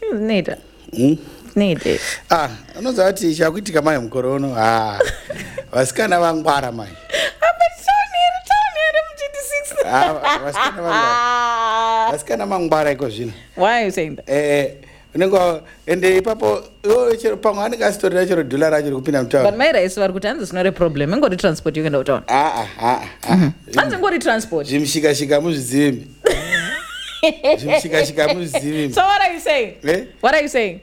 Neta. Nete. Unozati chakuitika mai mukore uno. Vasikana vangwara mai. Vasikana mangwara iko zvino. Why are you saying that? Unengo ende ipapo chero pamwe anenge asitorera chero dollar racho kupinda mutauni. But my race vari kuti hanzi not a problem. Ngori transport you kuenda kutauni. Hanzi ngori transport. Zvimshika muzvizivi. Zvimshika muzvizivi. So what are you saying? What are you saying?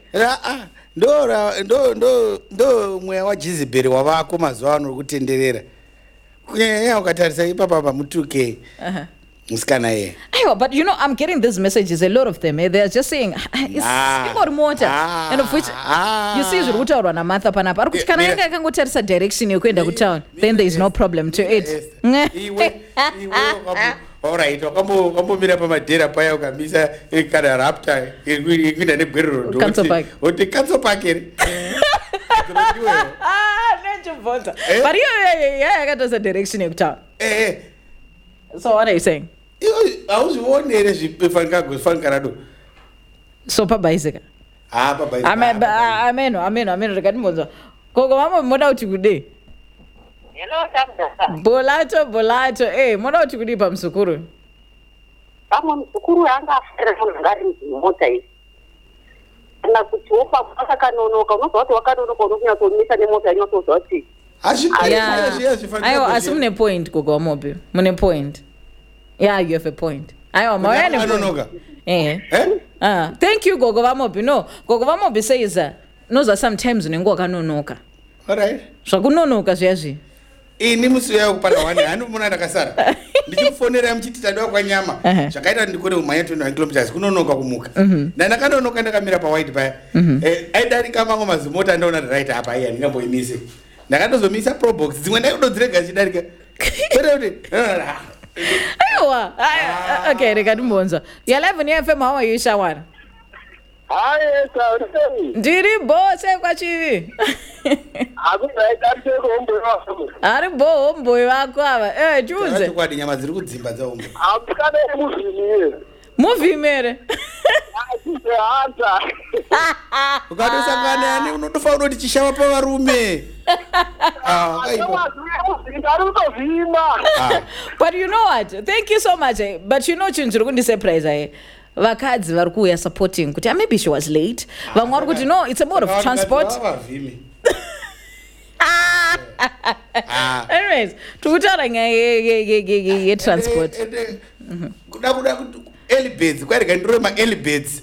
Ndo mweya waJezebheri wavako mazuva ano kutenderera. Kunyanya ukatarisa ipapa pamutuke. Musikana ye. But you know, I'm getting these messages, a lot of them. They're just saying, it's more motor. And of which, you see, Zurutaura na Martha Panapa. Can I go tell direction you go town? Then there is no problem to it. All right, okambo mira pa madera paya ukamisa kana raptor ikuita negwerero ndo oti cancel park ere. But yeah, I got a direction you town. So what are you saying? I was wondering if Fankarado. So Papa Isaac. Papa Amen. Regadmoza. Gogo mama moda uti Hello, Tamda. Bolato. Moda uti kudi pa Msukuru. Kama Msukuru anga afira ngari mota hii. Na kuchopa mpaka kanonoka, unozote wakanonoka unokunya kuonyesha ni mota yenyewe zote. Ayo asumune point gogo mobi. Mune point. Yeah, you have a point. Ayo maana kanonoka. Thank you Gogo Vamobi. No, Gogo Vamobi says noza sometimes unengo kanonoka. All right. Zvakunonoka zviazvi. Ini musiya kupana wani hanomuna ndakasara. Ndichifonera mchititadwa kwa nyama. Zvakaita ndikore umaya 21 km kunonoka kumuka. Ndakanonoka ndakamira pa wide paya. Aidarika mango mazimota ndaona right apa iya ndingamboimise. Ndakatozomisa pro box dzimwe ndakudodzirega chidarika. Okay, Regadmbonza. You're 11 years FM, how are you, Shawar? Hi, sir. Ndiri boss kwa chivi. Ari homeboy wako ava. Juze. Kwadi nyama dziri kudzimba dza homeboy. Apikana movie mere. Ukadosangana yani unotofa unoti chishawa pa varume. But you know what? Thank you so much. But you know chinzuri kundi surprise vakadzi vari kuuya supporting kuti maybe she was late. Vamwe vari kuti no, it's a mode of transport. Anyways, tukutaura nyaya ye-transport. Kuda Elibeds, kwari ndiro ma Elibeds.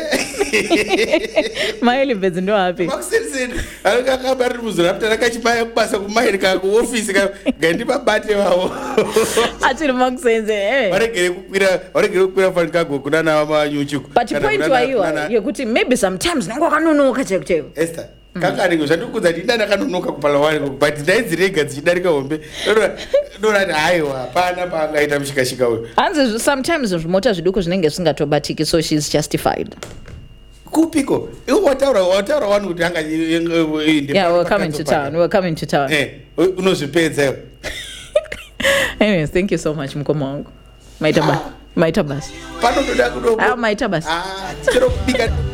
Ma Elibeds ndo hapi. Makusenzeni, akakabari muzurapta rakachibaya kubasa kumairika ku office gandi babate wavo. Achiri makusenze. Waregere kukwira fanikago kunana wama nyuchuku. But point waiwa yekuti maybe sometimes nango kanonoka cheko. Esther. Kakari ngozvandikudza kuti ndakanonoka kupala wani but ndaidzirega dzichidarika hombe. Ndorati haiwa hapana paangaita mushikashika uyu. Hanzi sometimes zvimota zviduku zvinenge zvisingatobatiki so she's justified. Kupiko? Wataura wani kuti anga Yeah, we're coming to town. Unozvipedza. Anyways, thank you so much mukoma wangu. Maita basi. Panotoda kudogo. Maita basi. Chero kubika